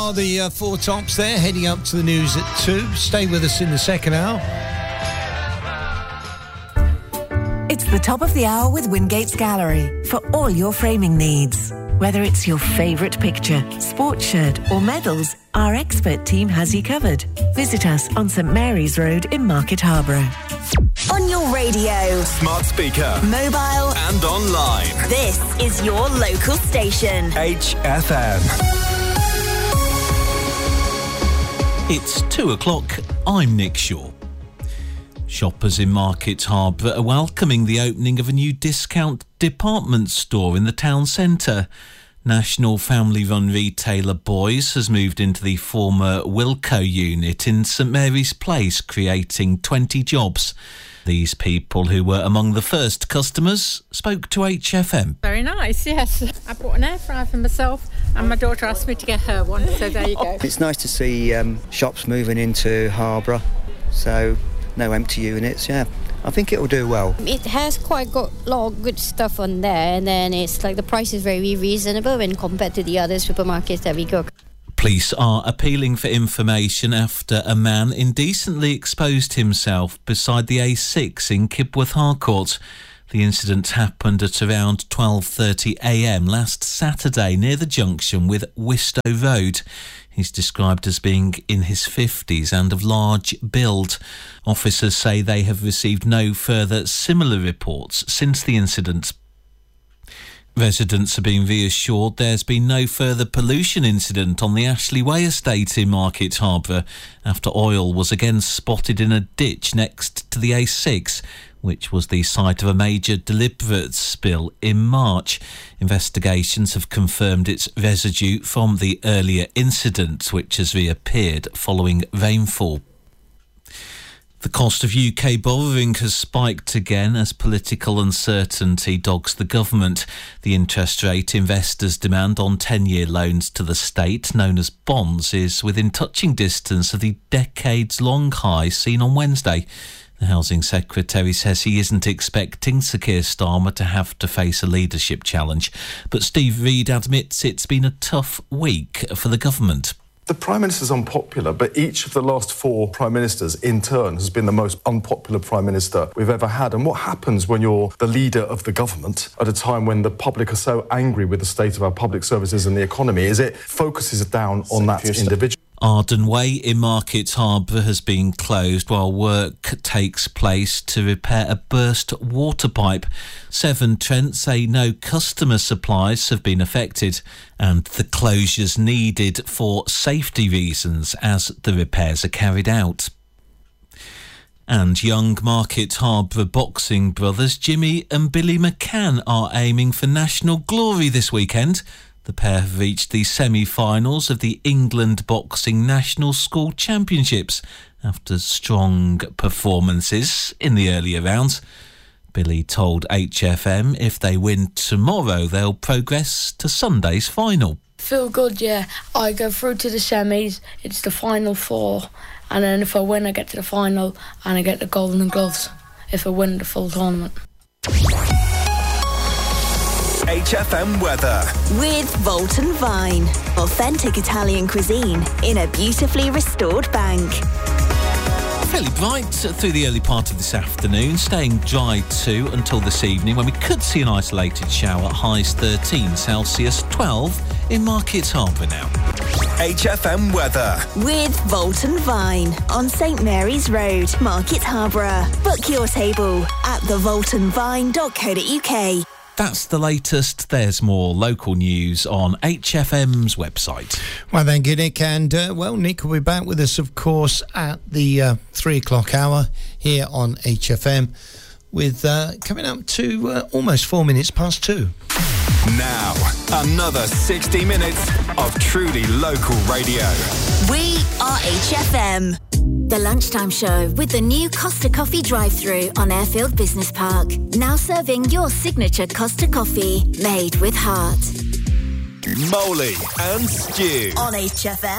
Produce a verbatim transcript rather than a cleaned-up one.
Are the uh, four tops there, heading up to the news at two. Stay with us in the second hour. It's the top of the hour with Wingate's Gallery for all your framing needs. Whether it's your favourite picture, sports shirt or medals, our expert team has you covered. Visit us on St Mary's Road in Market Harborough. On your radio, smart speaker, mobile and online. This is your local station. H F M. It's two o'clock. I'm Nick Shaw. Shoppers in Market Harborough are welcoming the opening of a new discount department store in the town centre. National family-run retailer Boys has moved into the former Wilko unit in St Mary's Place, creating twenty jobs. These people, who were among the first customers, spoke to H F M. Very nice, yes. I bought an air fryer for myself and my daughter asked me to get her one, so there you go. It's nice to see um, shops moving into Harborough, so no empty units, yeah. I think it'll do well. It has quite got a lot of good stuff on there, and then it's like the price is very reasonable when compared to the other supermarkets that we go. Police are appealing for information after a man indecently exposed himself beside the A six in Kibworth Harcourt. The incident happened at around twelve thirty a m last Saturday near the junction with Wistow Road. He's described as being in his fifties and of large build. Officers say they have received no further similar reports since the incident. Residents are being reassured there's been no further pollution incident on the Ashley Way estate in Market Harborough after oil was again spotted in a ditch next to the A six, which was the site of a major deliberate spill in March. Investigations have confirmed it's residue from the earlier incident, which has reappeared following rainfall. The cost of U K borrowing has spiked again as political uncertainty dogs the government. The interest rate investors demand on ten-year loans to the state, known as bonds, is within touching distance of the decades-long high seen on Wednesday. The Housing Secretary says he isn't expecting Sir Keir Starmer to have to face a leadership challenge. But Steve Reid admits it's been a tough week for the government. The Prime Minister's unpopular, but each of the last four Prime Ministers in turn has been the most unpopular Prime Minister we've ever had. And what happens when you're the leader of the government at a time when the public are so angry with the state of our public services and the economy is it focuses down on that individual. Arden Way in Market Harborough has been closed while work takes place to repair a burst water pipe. Severn Trent say no customer supplies have been affected and the closures needed for safety reasons as the repairs are carried out. And young Market Harborough boxing brothers Jimmy and Billy McCann are aiming for national glory this weekend. The pair have reached the semi-finals of the England Boxing National School Championships after strong performances in the earlier rounds. Billy told H F M if they win tomorrow, they'll progress to Sunday's final. Feel good, yeah. I go through to the semis, it's the final four, and then if I win, I get to the final and I get the golden gloves if I win the full tournament. H F M weather. With Volton Vine. Authentic Italian cuisine in a beautifully restored bank. Fairly bright through the early part of this afternoon, staying dry too until this evening when we could see an isolated shower. Highs thirteen Celsius, twelve in Market Harborough now. H F M weather. With Volton Vine on St Mary's Road, Market Harborough. Book your table at the volton vine dot co dot uk. That's the latest. There's more local news on H F M's website. Well, thank you, Nick. And, uh, well, Nick will be back with us, of course, at the uh, three o'clock hour here on H F M with uh, coming up to uh, almost four minutes past two. Now, another sixty minutes of truly local radio. We are H F M. The Lunchtime Show with the new Costa Coffee drive-thru on Airfield Business Park. Now serving your signature Costa Coffee, made with heart. Molly and Stu on H F M.